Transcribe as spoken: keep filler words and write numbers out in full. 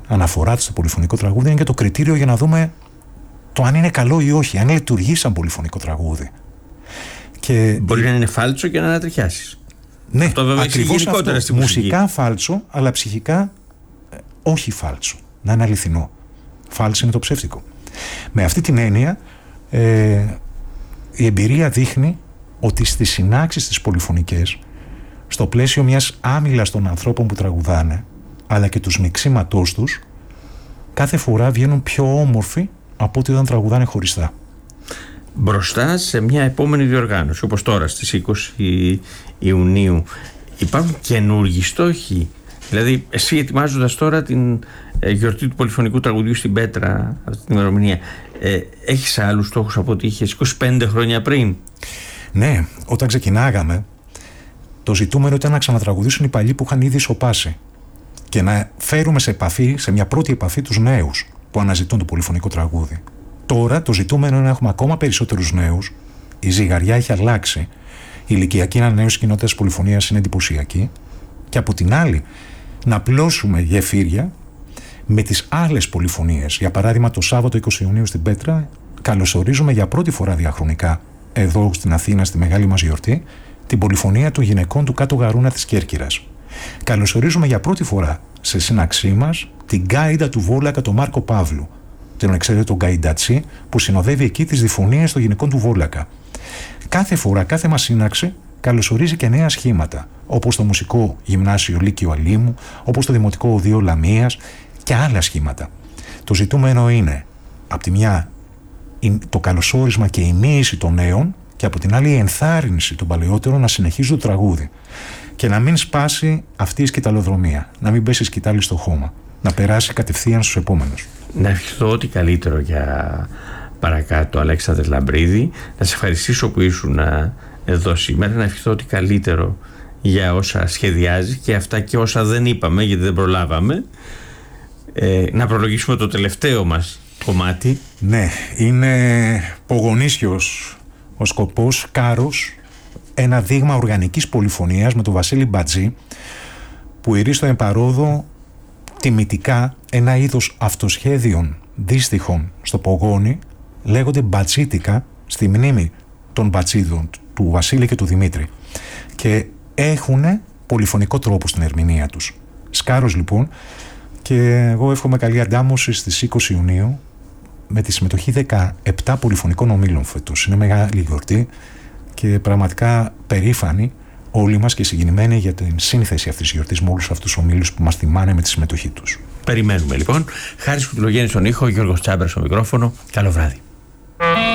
αναφορά του στο πολυφωνικό τραγούδι, είναι και το κριτήριο για να δούμε το αν είναι καλό ή όχι, αν λειτουργεί σαν πολυφωνικό τραγούδι. Και μπορεί η... να είναι φάλτσο και να ανατριχιάσει. Ναι, αυτό βέβαια ακριβώς αυτό. Στη μουσικά φάλτσο, αλλά ψυχικά ε, όχι φάλτσο. Να είναι αληθινό. Φάλτσο είναι το ψεύτικο. Με αυτή την έννοια, ε, η εμπειρία δείχνει ότι στις συνάξεις τις πολυφωνικές, στο πλαίσιο μιας άμυλας των ανθρώπων που τραγουδάνε, αλλά και του μιξίματός τους, κάθε φορά βγαίνουν πιο όμορφοι από ό,τι όταν τραγουδάνε χωριστά. Μπροστά σε μια επόμενη διοργάνωση, όπως τώρα στις είκοσι Ιουνίου, υπάρχουν καινούργιοι στόχοι? Δηλαδή, εσύ ετοιμάζοντας τώρα την ε, γιορτή του πολυφωνικού τραγουδιού στην Πέτρα, αυτή την ημερομηνία, ε, έχεις άλλους στόχους από ό,τι είχες είκοσι πέντε χρόνια πριν? Ναι, όταν ξεκινάγαμε, το ζητούμενο ήταν να ξανατραγουδήσουν οι παλιοί που είχαν ήδη σοπάσει και να φέρουμε σε επαφή, σε μια πρώτη επαφή, τους νέους που αναζητούν το πολυφωνικό τραγούδι. Τώρα το ζητούμενο είναι να έχουμε ακόμα περισσότερους νέους. Η ζυγαριά έχει αλλάξει. Η ηλικιακή ανανέωση κοινότητας της πολυφωνίας είναι εντυπωσιακή. Και από την άλλη, να πλώσουμε γεφύρια με τις άλλες πολυφωνίες. Για παράδειγμα, το Σάββατο είκοσι Ιουνίου στην Πέτρα καλωσορίζουμε για πρώτη φορά διαχρονικά, εδώ στην Αθήνα, στη μεγάλη μας γιορτή, την πολυφωνία των γυναικών του Κάτω Γαρούνα της Κέρκυρας. Καλωσορίζουμε για πρώτη φορά σε σύναξή μας την γκάιντα του Βόλακα, τον Μάρκο Παύλου, τον εξαίρετο γκαϊντατσί που συνοδεύει εκεί τις διφωνίες των γυναικών του Βόλακα. Κάθε φορά, κάθε μας σύναξη καλωσορίζει και νέα σχήματα, όπως το Μουσικό Γυμνάσιο Λύκειο Αλήμου, όπως το Δημοτικό Οδείο Λαμίας και άλλα σχήματα. Το ζητούμενο είναι, από τη μια, το καλωσόρισμα και η μοίηση των νέων, και από την άλλη η ενθάρρυνση των παλαιότερων να συνεχίζουν το τραγούδι. Και να μην σπάσει αυτή η σκηταλοδρομία, να μην πέσει σκητάλη στο χώμα, να περάσει κατευθείαν στους επόμενους. Να ευχηθώ ό,τι καλύτερο για παρακάτω, Αλέξανδρε Λαμπρίδη. Να σε ευχαριστήσω που ήσουν εδώ σήμερα. Να ευχηθώ ό,τι καλύτερο για όσα σχεδιάζει και αυτά και όσα δεν είπαμε, γιατί δεν προλάβαμε. Ε, να προλογίσουμε το τελευταίο μας κομμάτι. Ναι, είναι πογονίσιος ο σκοπός, Κάρος, ένα δείγμα οργανικής πολυφωνίας με τον Βασίλη Μπατζή, που ηρεί στο εμπαρόδο τιμητικά ένα είδος αυτοσχέδιων δύστιχων στο πογόνι, λέγονται μπατσίτικα, στη μνήμη των μπατσίδων του Βασίλη και του Δημήτρη, και έχουν πολυφωνικό τρόπο στην ερμηνεία τους. Σκάρος λοιπόν, και εγώ εύχομαι καλή αντάμωση στις είκοσι Ιουνίου με τη συμμετοχή δεκαεπτά πολυφωνικών ομίλων φέτος. Είναι μεγάλη γιορτή και πραγματικά περήφανοι όλοι μας και συγκινημένοι για την σύνθεση αυτής της γιορτής με όλους αυτούς τους ομίλους που μας θυμάνε με τη συμμετοχή τους. Περιμένουμε λοιπόν. Χάρης Κουτουλογέννης στον ήχο, Γιώργος Τσάμπρας στο μικρόφωνο. Καλό βράδυ.